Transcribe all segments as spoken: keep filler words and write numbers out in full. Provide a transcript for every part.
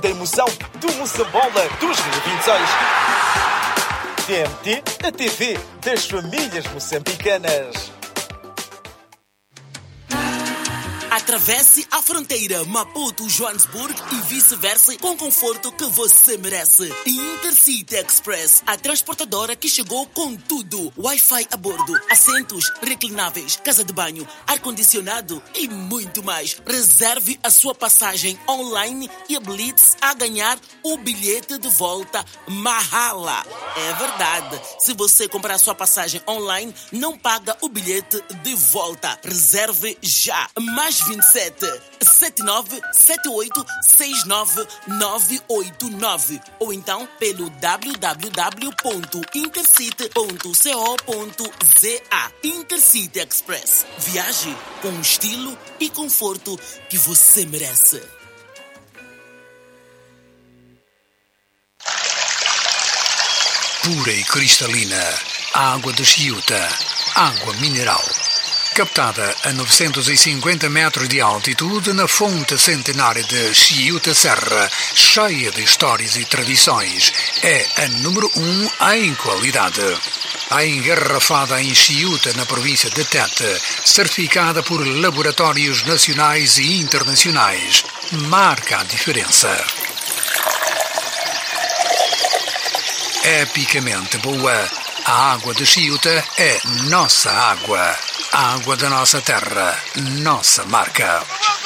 da emoção do Moçambola dois mil e vinte e seis. T M T, a T V das famílias moçambicanas. Atravesse a fronteira Maputo-Joanesburgo e vice-versa com o conforto que você merece. Intercity Express, a transportadora que chegou com tudo. Wi-Fi a bordo, assentos reclináveis, casa de banho, ar-condicionado e muito mais. Reserve a sua passagem online e habilite-se a ganhar o bilhete de volta Mahala. É verdade. Se você comprar a sua passagem online, não paga o bilhete de volta. Reserve já. Mais vinte e sete, setenta e nove, setenta e oito, sessenta e nove, novecentos e oitenta e nove ou então pelo w w w ponto intercity ponto co ponto za. Intercity Express. Viaje com o estilo e conforto que você merece. Pura e cristalina, a água de Chiuta, água mineral. Captada a novecentos e cinquenta metros de altitude na fonte centenária de Chiuta Serra, cheia de histórias e tradições, é a número um em qualidade. A engarrafada em Chiuta, na província de Tete, certificada por laboratórios nacionais e internacionais, marca a diferença. Epicamente boa, a água de Chiuta é nossa água. A água da nossa terra, nossa marca.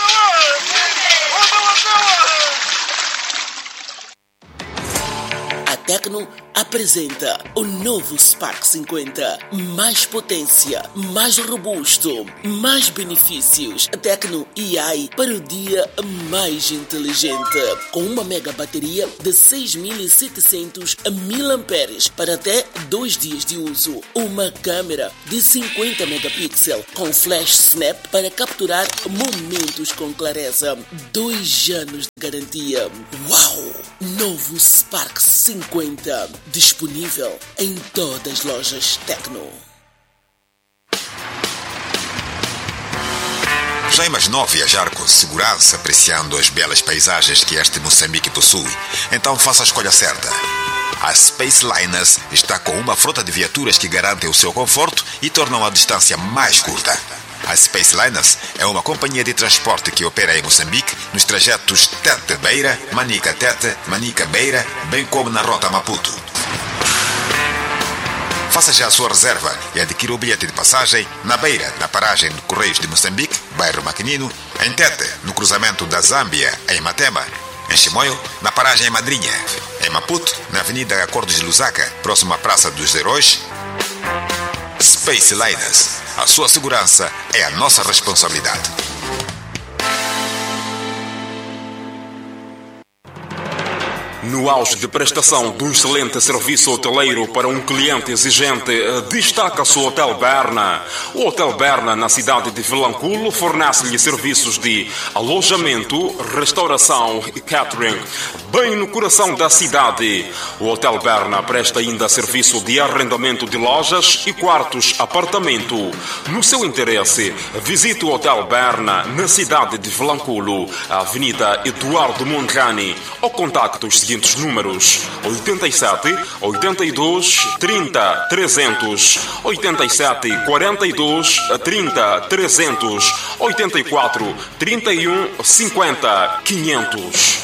A Tecno apresenta o novo Spark cinquenta. Mais potência, mais robusto, mais benefícios. A Tecno A I para o dia mais inteligente. Com uma mega bateria de seis mil e setecentos miliamperes para até dois dias de uso. Uma câmera de cinquenta megapixels com flash snap para capturar momentos com clareza. Dois anos de garantia. Uau! Novo Spark cinquenta. Disponível em todas as lojas Tecno. Já imaginou viajar com segurança, apreciando as belas paisagens que este Moçambique possui? Então faça a escolha certa. A Spaceliners está com uma frota de viaturas que garantem o seu conforto e tornam a distância mais curta. A Spaceliners é uma companhia de transporte que opera em Moçambique nos trajetos Tete-Beira, Manica-Tete, Manica-Beira, bem como na rota Maputo. Faça já a sua reserva e adquira o bilhete de passagem na Beira, na paragem de Correios de Moçambique, bairro Maquinino, em Tete, no cruzamento da Zâmbia, em Matema, em Chimoio, na paragem em Madrinha, em Maputo, na Avenida Acordos de Lusaka, próximo à Praça dos Heróis. Spaceliners. A sua segurança é a nossa responsabilidade. No auge de prestação de um excelente serviço hoteleiro para um cliente exigente, destaca-se o Hotel Berna. O Hotel Berna, na cidade de Vilanculo, fornece-lhe serviços de alojamento, restauração e catering, bem no coração da cidade. O Hotel Berna presta ainda serviço de arrendamento de lojas e quartos apartamento. No seu interesse, visite o Hotel Berna na cidade de Vilanculo, a Avenida Eduardo Mondlane, ou contacte os seguintes números: oitenta e sete, oitenta e dois, trinta, trezentos, oitenta e sete, quarenta e dois, trinta, trezentos, oitenta e quatro, trinta e um, cinquenta, quinhentos.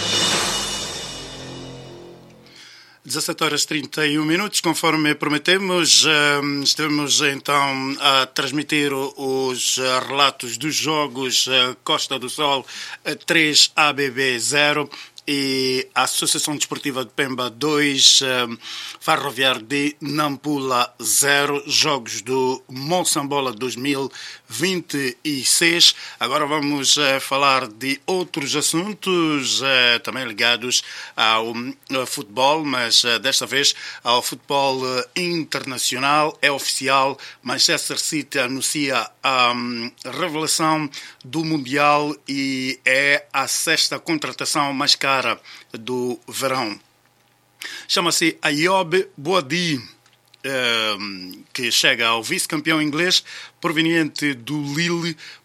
dezassete horas e trinta e um minutos, conforme prometemos, estamos então a transmitir os relatos dos jogos Costa do Sol três A B B zero e a Associação Desportiva de Pemba dois, Ferroviário de Nampula zero, jogos do Moçambola dois mil e vinte e seis. Agora vamos uh, falar de outros assuntos uh, também ligados ao uh, futebol, mas uh, desta vez ao futebol uh, internacional. É oficial, Manchester City anuncia a um, revelação do Mundial e é a sexta contratação mais cara do verão. Chama-se Ayoub Boadi, que chega ao vice-campeão inglês proveniente do Lille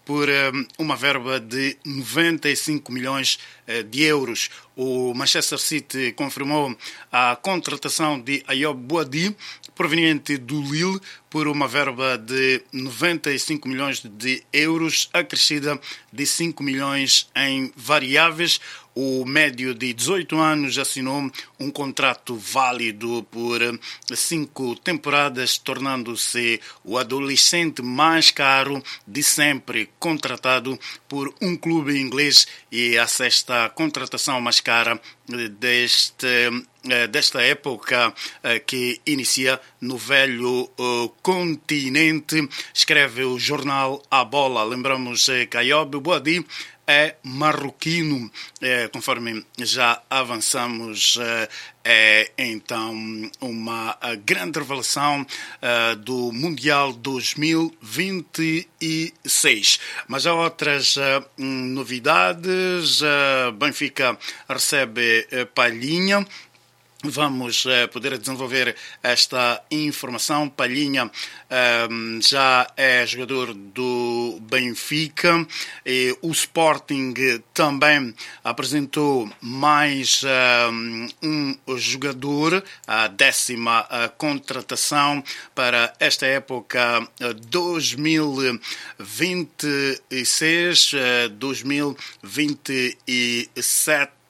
por uma verba de noventa e cinco milhões de euros. O Manchester City confirmou a contratação de Ayoub Boadi, proveniente do Lille, por uma verba de noventa e cinco milhões de euros, acrescida de cinco milhões em variáveis. O médio de dezoito anos assinou um contrato válido por cinco temporadas, tornando-se o adolescente mais caro de sempre contratado por um clube inglês e a sexta contratação mais cara deste, desta época que inicia no velho continente, escreve o jornal A Bola. Lembramos que Ayoub Boadi é marroquino, é, conforme já avançamos, é, é então uma grande revelação é, do Mundial dois mil vinte e seis. Mas há outras é, novidades. É, Benfica recebe é, Palhinha. Vamos uh, poder desenvolver esta informação. Palhinha uh, já é jogador do Benfica e o Sporting também apresentou mais uh, um jogador, a décima uh, contratação para esta época uh, dois mil vinte e seis, uh, dois mil vinte e sete.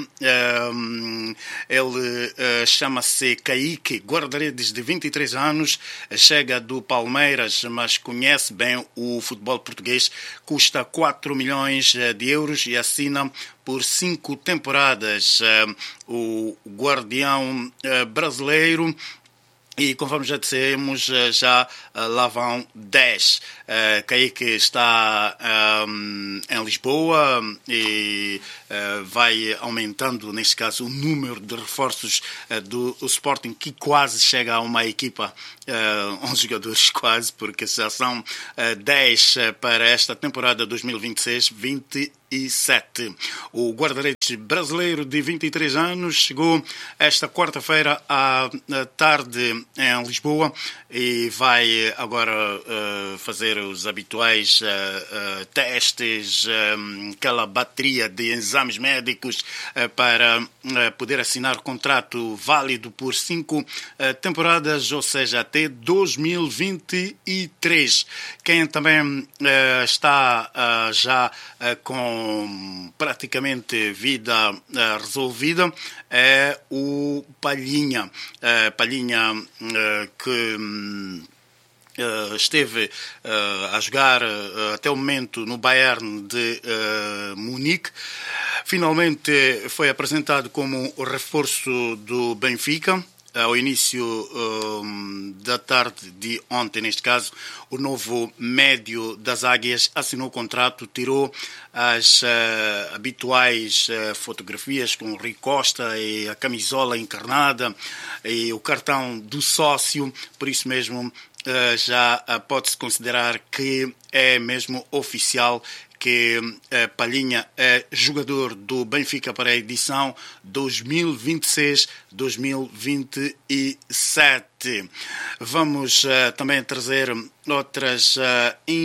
Um, ele uh, chama-se Kaique, guarda-redes de vinte e três anos, chega do Palmeiras, mas conhece bem o futebol português, custa quatro milhões de euros e assina por cinco temporadas. Uh, o guardião uh, brasileiro. E conforme já dissemos, já lá vão dez. Uh, Kaique está um, em Lisboa e uh, vai aumentando, neste caso, o número de reforços uh, do Sporting, que quase chega a uma equipa, uh, onze jogadores quase, porque já são uh, dez para esta temporada dois mil e vinte e seis vinte e sete. O guarda-redes brasileiro de vinte e três anos chegou esta quarta-feira à tarde em Lisboa e vai agora uh, fazer os habituais uh, uh, testes, um, aquela bateria de exames médicos uh, para uh, poder assinar contrato válido por cinco uh, temporadas, ou seja, até dois mil e vinte e três. Quem também uh, está uh, já uh, com praticamente vida uh, resolvida é o Palhinha. Uh, Palhinha uh, que um, uh, esteve uh, a jogar uh, até o momento no Bayern de uh, Munique. Finalmente foi apresentado como o reforço do Benfica. Ao início um, da tarde de ontem, neste caso, o novo médio das Águias assinou o contrato, tirou as uh, habituais uh, fotografias com o Rui Costa e a camisola encarnada e o cartão do sócio, por isso mesmo uh, já uh, pode-se considerar que é mesmo oficial que uh, Palhinha é jogador do Benfica para a edição dois mil e vinte e seis dois mil e vinte e sete. Vamos uh, também trazer outras uh,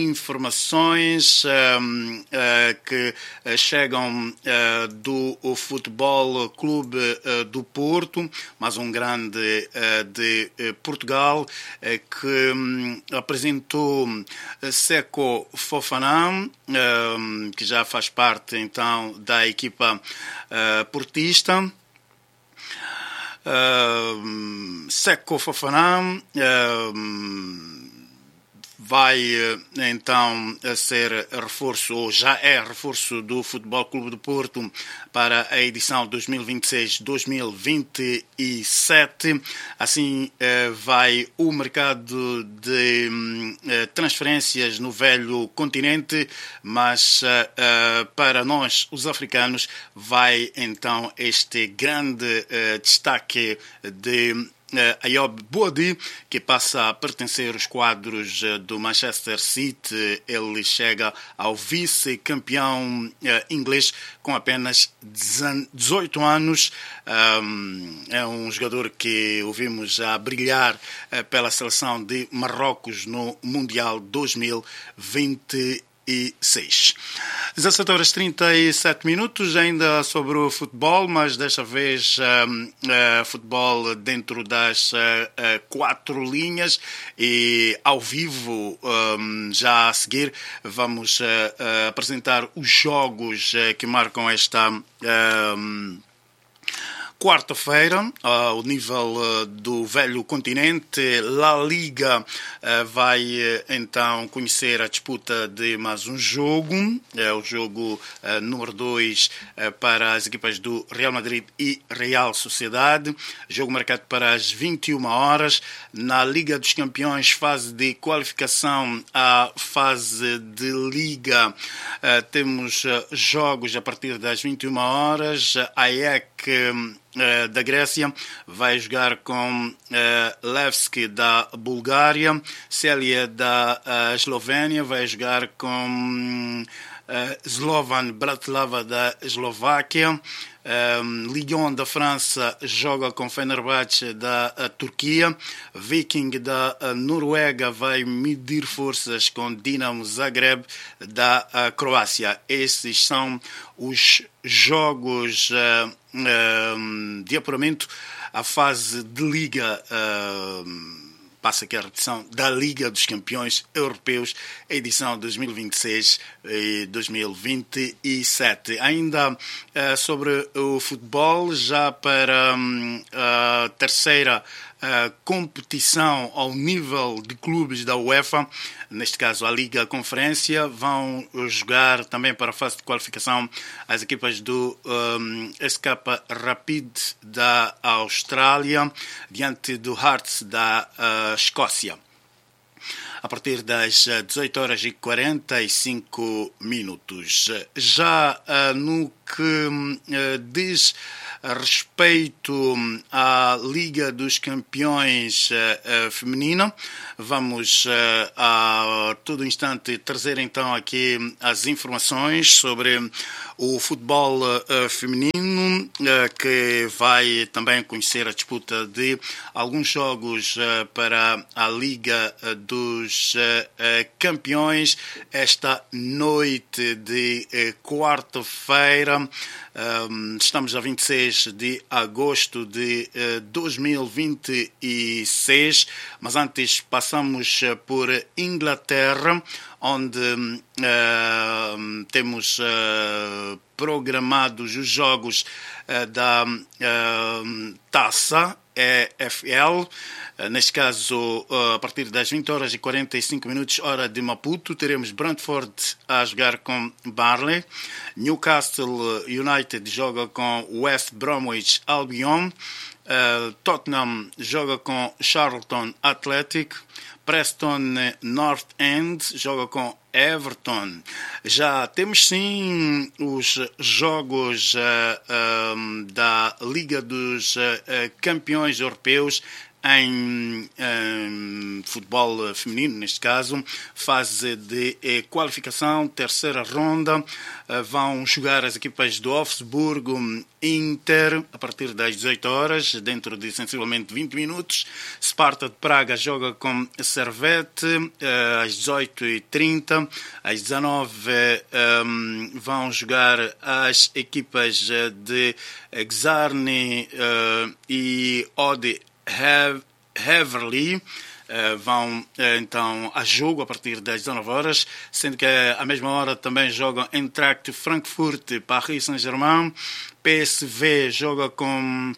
informações uh, uh, que uh, chegam uh, do Futebol Clube uh, do Porto, mas um grande uh, de uh, Portugal uh, que um, apresentou uh, Seko Fofana, uh, que já faz parte então da equipa uh, portista. Uh, Seko Fofana uh, vai então ser reforço, ou já é reforço do Futebol Clube do Porto para a edição dois mil e vinte e seis dois mil e vinte e sete. Assim vai o mercado de transferências no velho continente, mas para nós, os africanos, vai então este grande destaque de Uh, Ayoub Boadi, que passa a pertencer aos quadros uh, do Manchester City. Ele chega ao vice-campeão uh, inglês com apenas dezoito anos. Um, é um jogador que ouvimos já brilhar uh, pela seleção de Marrocos no Mundial dois mil e vinte e seis. dezassete horas e trinta e sete minutos, ainda sobre o futebol, mas desta vez um, uh, futebol dentro das uh, uh, quatro linhas e ao vivo, um, já a seguir, vamos uh, uh, apresentar os jogos uh, que marcam esta um, quarta-feira, ao nível uh, do velho continente. La Liga uh, vai uh, então conhecer a disputa de mais um jogo, é o jogo uh, número dois uh, para as equipas do Real Madrid e Real Sociedade, jogo marcado para as vinte e uma horas. Na Liga dos Campeões, fase de qualificação à fase de Liga, uh, temos uh, jogos a partir das vinte e uma horas. A E E C Uh, da Grécia vai jogar com uh, Levski da Bulgária, Celje da uh, Eslovénia vai jogar com uh, Slovan Bratislava da Eslováquia. Um, Lyon da França joga com Fenerbahçe da uh, Turquia. Viking da uh, Noruega vai medir forças com Dinamo Zagreb da uh, Croácia. Esses são os jogos uh, uh, de apuramento à fase de Liga. Uh, passa aqui a repetição da Liga dos Campeões Europeus, edição dois mil e vinte e seis e dois mil e vinte e sete. Ainda uh, sobre o futebol, já para um, a terceira uh, competição ao nível de clubes da UEFA, neste caso a Liga Conferência, vão jogar também para a fase de qualificação as equipas do um, S K Rapid da Austrália, diante do Hearts da uh, Escócia, a partir das dezoito horas e quarenta e cinco minutos. Já uh, no que uh, diz respeito à Liga dos Campeões uh, uh, feminina, vamos uh, a todo instante trazer então aqui as informações sobre o futebol uh, feminino, uh, que vai também conhecer a disputa de alguns jogos uh, para a Liga uh, dos uh, uh, Campeões esta noite de uh, quarta-feira. Um, estamos a vinte e seis de agosto de uh, dois mil e vinte e seis, mas antes passamos uh, por Inglaterra, onde uh, temos uh, programados os jogos uh, da uh, Taça E F L. Uh, neste caso, uh, a partir das vinte horas e quarenta e cinco minutos, hora de Maputo, teremos Brentford a jogar com Burnley. Newcastle United joga com West Bromwich Albion. Uh, Tottenham joga com Charlton Athletic. Preston North End joga com Everton. Já temos sim os jogos uh, um, da Liga dos uh, Campeões Europeus em um, futebol feminino, neste caso, fase de eh, qualificação, terceira ronda. Uh, vão jogar as equipas do Wolfsburgo Inter a partir das dezoito horas, dentro de sensivelmente vinte minutos. Sparta de Praga joga com Servette uh, às dezoito e trinta. Às dezanove um, vão jogar as equipas de Czarny uh, e Ode Heverlee. Uh, vão uh, então a jogo a partir das dezanove horas, sendo que à mesma hora também jogam Eintracht Frankfurt, Paris Saint-Germain. P S V joga com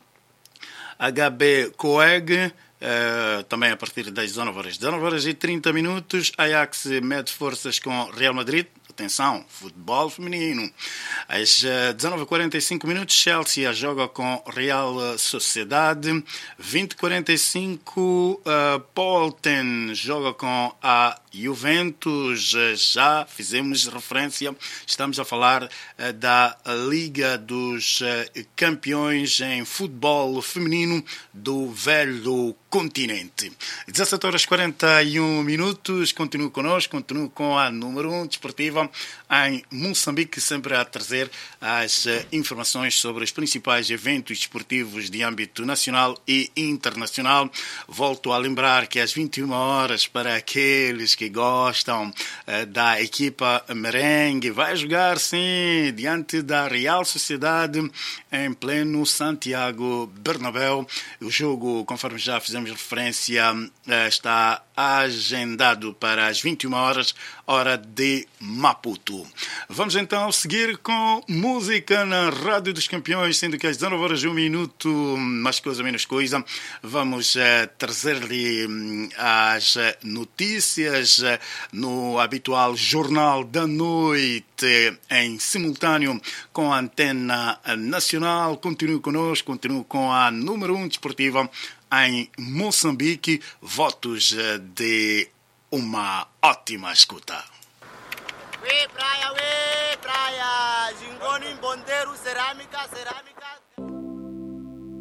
H B Coeg, uh, também a partir das dezanove horas. dezanove horas e trinta minutos, Ajax mede forças com Real Madrid. Atenção, futebol feminino. Às dezanove e quarenta e cinco minutos, Chelsea joga com Real Sociedade. vinte e quarenta e cinco, uh, Polten joga com a Juventus. Já fizemos referência, estamos a falar uh, da Liga dos uh, Campeões em futebol feminino do velho continente. dezassete horas e quarenta e um minutos, continuo connosco, continuo com a número um desportiva, esportiva em Moçambique, sempre a trazer as informações sobre os principais eventos desportivos de âmbito nacional e internacional. Volto a lembrar que às vinte e uma horas, para aqueles que gostam uh, da equipa merengue, vai jogar sim diante da Real Sociedade em pleno Santiago Bernabéu. O jogo, conforme já fizemos referência, uh, está agendado para as vinte e uma horas, hora de Maputo. Vamos então seguir com música na Rádio dos Campeões, sendo que às dezenove horas e um minuto, mais coisa menos coisa, vamos uh, trazer-lhe um, as notícias uh, no habitual Jornal da Noite, em simultâneo com a Antena Nacional. Continue conosco, continue com a número um desportiva em Moçambique. Votos de uma ótima escuta. Ué, praia, ué, praia, Gingoni, Bondeiro, cerâmica, cerâmica.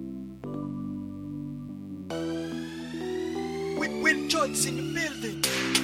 With, with Joyce in the building.